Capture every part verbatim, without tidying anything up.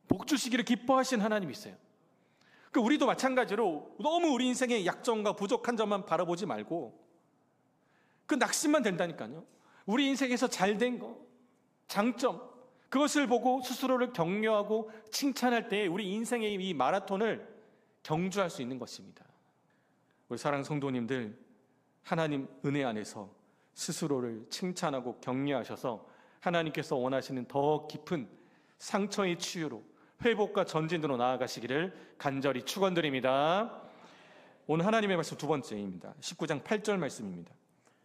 복 주시기를 기뻐하신 하나님이세요. 그 우리도 마찬가지로 너무 우리 인생의 약점과 부족한 점만 바라보지 말고 그 낙심만 된다니까요. 우리 인생에서 잘된 거, 장점, 그것을 보고 스스로를 격려하고 칭찬할 때 우리 인생의 이 마라톤을 경주할 수 있는 것입니다. 우리 사랑하는 성도님들, 하나님 은혜 안에서 스스로를 칭찬하고 격려하셔서 하나님께서 원하시는 더 깊은 상처의 치유로 회복과 전진으로 나아가시기를 간절히 축원드립니다. 오늘 하나님의 말씀 두 번째입니다. 십구 장 팔 절 말씀입니다.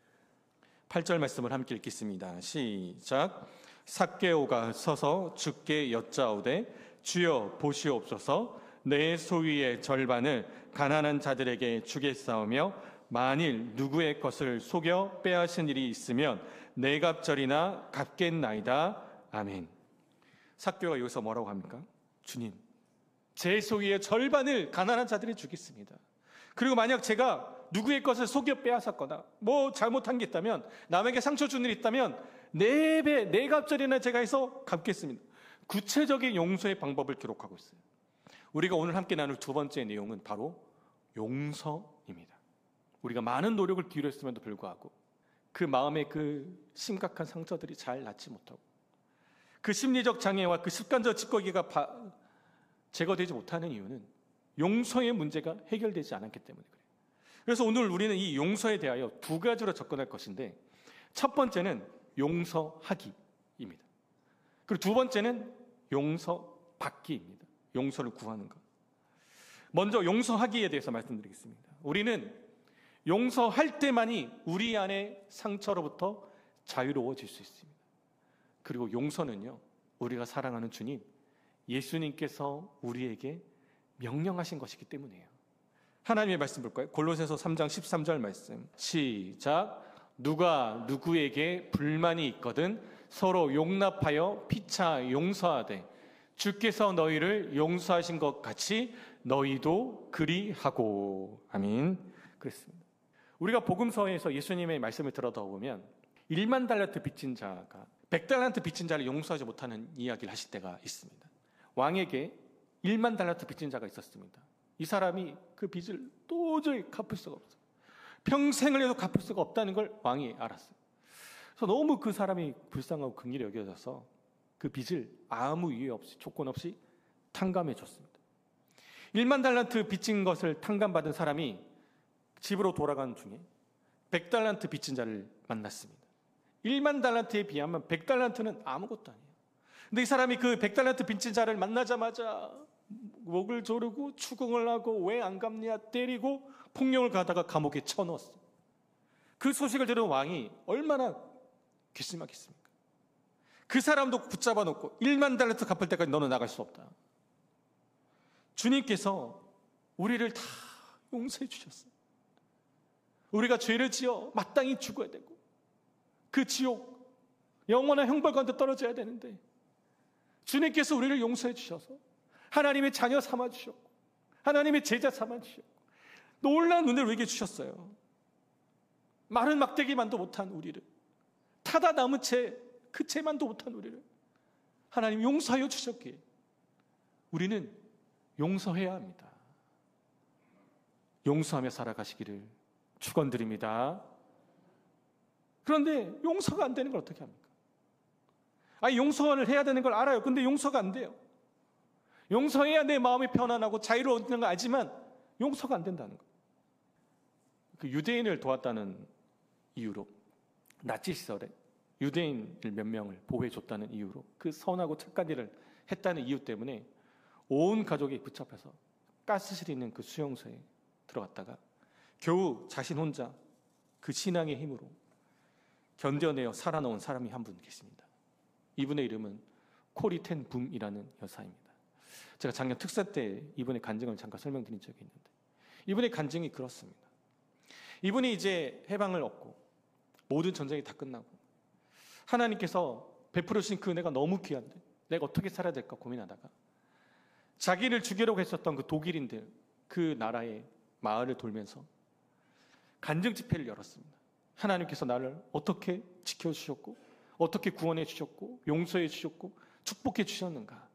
팔 절 말씀을 함께 읽겠습니다. 시작. 삭개오가 서서 주께 여짜오되 주여 보시옵소서 내 소유의 절반을 가난한 자들에게 주겠사오며 만일 누구의 것을 속여 빼앗은 일이 있으면 내 갑절이나 갚겠나이다. 아멘. 삭개오가 여기서 뭐라고 합니까? 주님, 제 소유의 절반을 가난한 자들에게 주겠습니다. 그리고 만약 제가 누구의 것을 속여 빼앗았거나 뭐 잘못한 게 있다면, 남에게 상처 준 일이 있다면 네 배, 네 갑절이나 제가 해서 갚겠습니다. 구체적인 용서의 방법을 기록하고 있어요. 우리가 오늘 함께 나눌 두 번째 내용은 바로 용서입니다. 우리가 많은 노력을 기울였음에도 불구하고 그 마음의 그 심각한 상처들이 잘 낫지 못하고 그 심리적 장애와 그 습관적 찌꺼기가 바, 제거되지 못하는 이유는 용서의 문제가 해결되지 않았기 때문에 그래요. 그래서 오늘 우리는 이 용서에 대하여 두 가지로 접근할 것인데, 첫 번째는 용서하기입니다. 그리고 두 번째는 용서받기입니다. 용서를 구하는 것. 먼저 용서하기에 대해서 말씀드리겠습니다. 우리는 용서할 때만이 우리 안의 상처로부터 자유로워질 수 있습니다. 그리고 용서는요, 우리가 사랑하는 주님, 예수님께서 우리에게 명령하신 것이기 때문이에요. 하나님의 말씀 볼까요? 골로새서 삼 장 십삼 절 말씀. 시작. 누가 누구에게 불만이 있거든 서로 용납하여 피차 용서하되 주께서 너희를 용서하신 것 같이 너희도 그리하고. 아멘. 그렇습니다. 우리가 복음서에서 예수님의 말씀을 들어다 보면 일만 달란트 빚진 자가 백 달란트 빚진 자를 용서하지 못하는 이야기를 하실 때가 있습니다. 왕에게 일만 달란트 빚진 자가 있었습니다. 이 사람이 그 빚을 도저히 갚을 수가 없어요. 평생을 해도 갚을 수가 없다는 걸 왕이 알았어요. 그래서 너무 그 사람이 불쌍하고 긍휼히 여겨져서 그 빚을 아무 이유 없이 조건 없이 탕감해 줬습니다. 일만 달란트 빚진 것을 탕감받은 사람이 집으로 돌아가는 중에 백 달란트 빚진 자를 만났습니다. 일만 달란트에 비하면 백 달란트는 아무것도 아니에요. 근데 이 사람이 그 백 달란트 빚진 자를 만나자마자 목을 조르고 추궁을 하고 왜 안 갚냐 때리고 폭력을 가다가 감옥에 쳐넣었어요. 그 소식을 들은 왕이 얼마나 괘씸하겠습니까? 그 사람도 붙잡아 놓고 일만 달란트 갚을 때까지 너는 나갈 수 없다. 주님께서 우리를 다 용서해 주셨어요. 우리가 죄를 지어 마땅히 죽어야 되고 그 지옥 영원한 형벌 가운데 떨어져야 되는데 주님께서 우리를 용서해 주셔서 하나님의 자녀 삼아 주셨고 하나님의 제자 삼아 주셨고 놀라운 눈을 우리에게 주셨어요. 마른 막대기만도 못한 우리를, 타다 남은 채 그 채만도 못한 우리를 하나님 용서하여 주셨기에 우리는 용서해야 합니다. 용서하며 살아가시기를 축원드립니다. 그런데 용서가 안 되는 걸 어떻게 합니까? 아니, 용서를 해야 되는 걸 알아요. 근데 용서가 안 돼요. 용서해야 내 마음이 편안하고 자유로워지는 걸 알지만 용서가 안 된다는 거예요. 그 유대인을 도왔다는 이유로, 나치 시절에 유대인을 몇 명을 보호해줬다는 이유로, 그 선하고 착한 일을 했다는 이유 때문에 온 가족이 붙잡혀서 가스실이 있는 그 수용소에 들어갔다가 겨우 자신 혼자 그 신앙의 힘으로 견뎌내어 살아나온 사람이 한 분 계십니다. 이분의 이름은 코리 텐 붐이라는 여사입니다. 제가 작년 특사 때 이분의 간증을 잠깐 설명드린 적이 있는데, 이분의 간증이 그렇습니다. 이분이 이제 해방을 얻고 모든 전쟁이 다 끝나고 하나님께서 베풀으신 그 은혜가 너무 귀한데 내가 어떻게 살아야 될까 고민하다가 자기를 죽이려고 했었던 그 독일인들, 그 나라의 마을을 돌면서 간증 집회를 열었습니다. 하나님께서 나를 어떻게 지켜주셨고 어떻게 구원해 주셨고 용서해 주셨고 축복해 주셨는가.